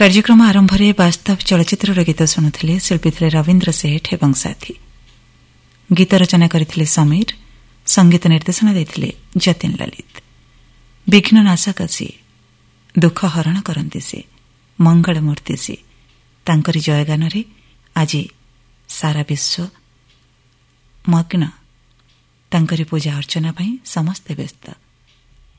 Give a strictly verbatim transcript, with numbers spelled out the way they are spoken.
କାର୍ଯ୍ୟକ୍ରମ ଆରମ୍ଭରେ ବାସ୍ତବ ଚଳଚ୍ଚିତ୍ରର ଗୀତ ଶୁଣୁଥିଲେ ଶିଳ୍ପୀ ଥିଲେ ରବୀନ୍ଦ୍ର ସେଠ ଏବଂ ସାଥୀ। ଗୀତ ରଚନା କରିଥିଲେ ସମୀର, ସଙ୍ଗୀତ ନିର୍ଦ୍ଦେଶନା ଦେଇଥିଲେ ଯତୀନ ଲଳିତ। ବିଘ୍ନ ନାଶକ ସିଏ, ଦୁଃଖ ହରଣ କରନ୍ତି ସେ, ମଙ୍ଗଳମୂର୍ତ୍ତି ସିଏ। ତାଙ୍କରି ଜୟଗାନରେ ଆଜି ସାରା ବିଶ୍ୱ ମଗ୍ନ। ତାଙ୍କରି ପୂଜା ଅର୍ଚ୍ଚନା ପାଇଁ ସମସ୍ତେ ବ୍ୟସ୍ତ।